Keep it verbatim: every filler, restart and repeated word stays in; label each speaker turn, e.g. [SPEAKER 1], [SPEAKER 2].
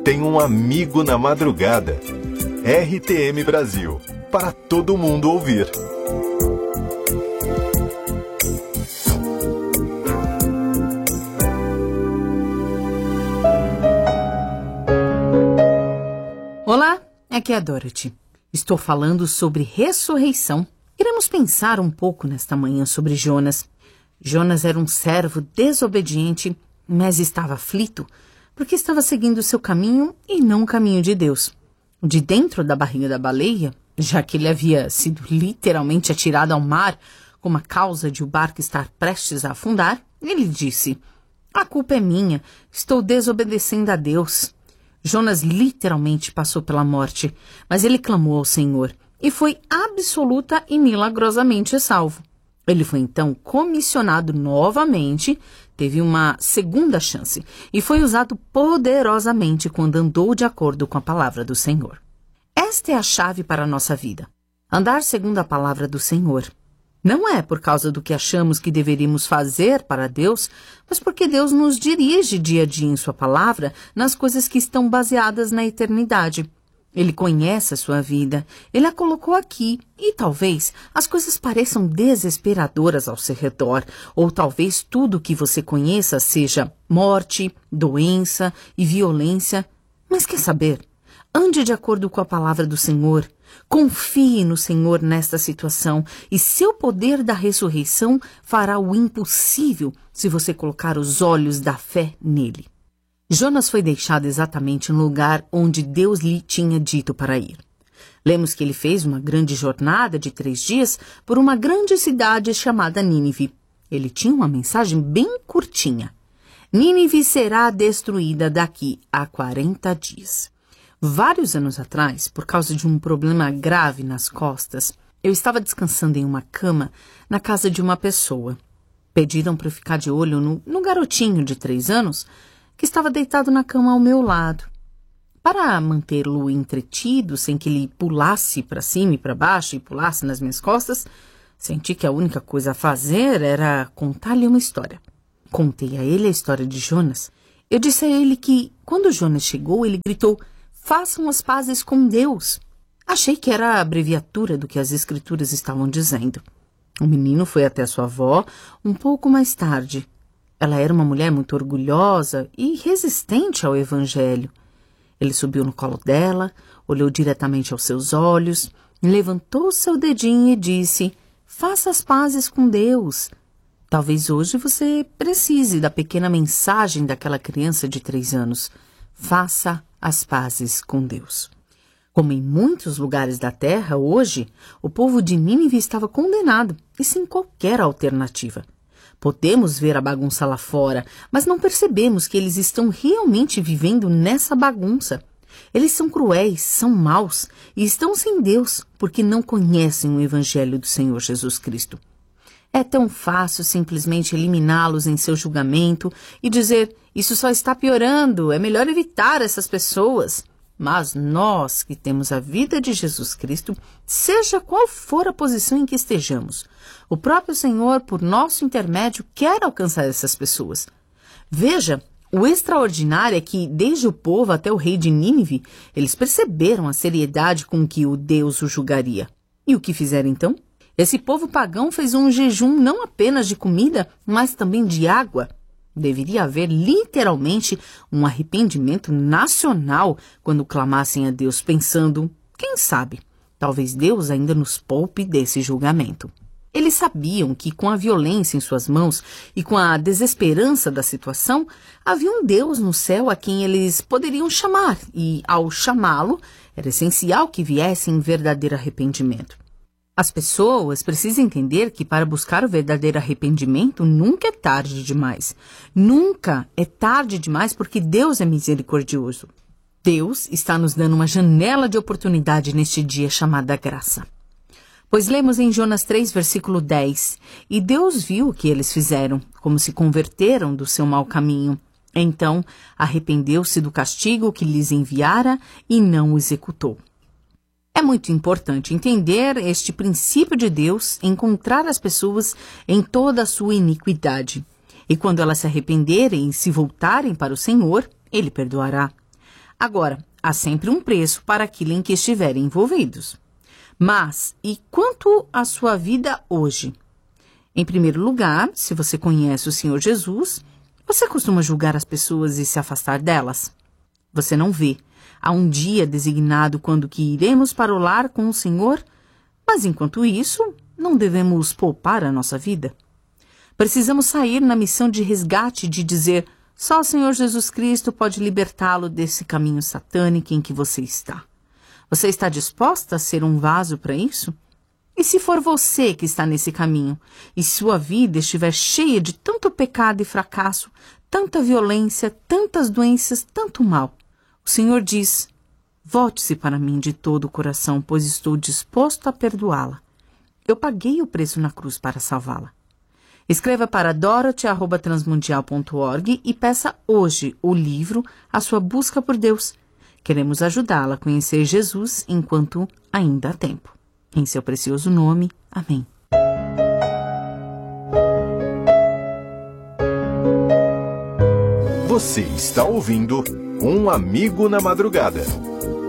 [SPEAKER 1] tem um amigo na madrugada. R T M Brasil, para todo mundo ouvir.
[SPEAKER 2] Olá, aqui é a Dorothy. Estou falando sobre ressurreição. Iremos pensar um pouco nesta manhã sobre Jonas. Jonas era um servo desobediente, mas estava aflito porque estava seguindo o seu caminho e não o caminho de Deus. De dentro da barriga da baleia, já que ele havia sido literalmente atirado ao mar como a causa de o barco estar prestes a afundar, ele disse: "A culpa é minha, estou desobedecendo a Deus." Jonas literalmente passou pela morte, mas ele clamou ao Senhor e foi absoluta e milagrosamente salvo. Ele foi então comissionado novamente, teve uma segunda chance e foi usado poderosamente quando andou de acordo com a palavra do Senhor. Esta é a chave para a nossa vida. Andar segundo a palavra do Senhor. Não é por causa do que achamos que deveríamos fazer para Deus, mas porque Deus nos dirige dia a dia em sua palavra nas coisas que estão baseadas na eternidade. Ele conhece a sua vida, ele a colocou aqui e talvez as coisas pareçam desesperadoras ao seu redor, ou talvez tudo que você conheça seja morte, doença e violência. Mas quer saber? Ande de acordo com a palavra do Senhor. Confie no Senhor nesta situação e seu poder da ressurreição fará o impossível se você colocar os olhos da fé nele. Jonas foi deixado exatamente no lugar onde Deus lhe tinha dito para ir. Lemos que ele fez uma grande jornada de três dias por uma grande cidade chamada Nínive. Ele tinha uma mensagem bem curtinha. Nínive será destruída daqui a quarenta dias. Vários anos atrás, por causa de um problema grave nas costas, eu estava descansando em uma cama na casa de uma pessoa. Pediram para eu ficar de olho no, no garotinho de três anos que estava deitado na cama ao meu lado. Para mantê-lo entretido, sem que ele pulasse para cima e para baixo e pulasse nas minhas costas, senti que a única coisa a fazer era contar-lhe uma história. Contei a ele a história de Jonas. Eu disse a ele que, quando Jonas chegou, ele gritou: "Façam as pazes com Deus." Achei que era a abreviatura do que as escrituras estavam dizendo. O menino foi até sua avó um pouco mais tarde. Ela era uma mulher muito orgulhosa e resistente ao evangelho. Ele subiu no colo dela, olhou diretamente aos seus olhos, levantou seu dedinho e disse: "Faça as pazes com Deus." Talvez hoje você precise da pequena mensagem daquela criança de três anos. Faça as pazes com Deus. Como em muitos lugares da terra, hoje, o povo de Nínive estava condenado e sem qualquer alternativa. Podemos ver a bagunça lá fora, mas não percebemos que eles estão realmente vivendo nessa bagunça. Eles são cruéis, são maus e estão sem Deus porque não conhecem o Evangelho do Senhor Jesus Cristo. É tão fácil simplesmente eliminá-los em seu julgamento e dizer: "Isso só está piorando, é melhor evitar essas pessoas." Mas nós que temos a vida de Jesus Cristo, seja qual for a posição em que estejamos, o próprio Senhor, por nosso intermédio, quer alcançar essas pessoas. Veja, o extraordinário é que, desde o povo até o rei de Nínive, eles perceberam a seriedade com que o Deus o julgaria. E o que fizeram então? Esse povo pagão fez um jejum não apenas de comida, mas também de água. Deveria haver literalmente um arrependimento nacional quando clamassem a Deus, pensando: quem sabe, talvez Deus ainda nos poupe desse julgamento. Eles sabiam que com a violência em suas mãos e com a desesperança da situação, havia um Deus no céu a quem eles poderiam chamar e, ao chamá-lo, era essencial que viesse em verdadeiro arrependimento. As pessoas precisam entender que para buscar o verdadeiro arrependimento nunca é tarde demais. Nunca é tarde demais porque Deus é misericordioso. Deus está nos dando uma janela de oportunidade neste dia chamada graça. Pois lemos em Jonas três, versículo dez, "E Deus viu o que eles fizeram, como se converteram do seu mau caminho. Então arrependeu-se do castigo que lhes enviara e não o executou." É muito importante entender este princípio de Deus, encontrar as pessoas em toda a sua iniquidade. E quando elas se arrependerem e se voltarem para o Senhor, Ele perdoará. Agora, há sempre um preço para aquilo em que estiverem envolvidos. Mas, e quanto à sua vida hoje? Em primeiro lugar, se você conhece o Senhor Jesus, você costuma julgar as pessoas e se afastar delas? Você não vê. Há um dia designado quando que iremos para o lar com o Senhor, mas enquanto isso, não devemos poupar a nossa vida. Precisamos sair na missão de resgate de dizer, só o Senhor Jesus Cristo pode libertá-lo desse caminho satânico em que você está. Você está disposta a ser um vaso para isso? E se for você que está nesse caminho, e sua vida estiver cheia de tanto pecado e fracasso, tanta violência, tantas doenças, tanto mal, o Senhor diz, volte-se para mim de todo o coração, pois estou disposto a perdoá-la. Eu paguei o preço na cruz para salvá-la. Escreva para dorothy arroba transmundial ponto org e peça hoje o livro A Sua Busca por Deus. Queremos ajudá-la a conhecer Jesus enquanto ainda há tempo. Em seu precioso nome. Amém.
[SPEAKER 1] Você está ouvindo Um Amigo na Madrugada.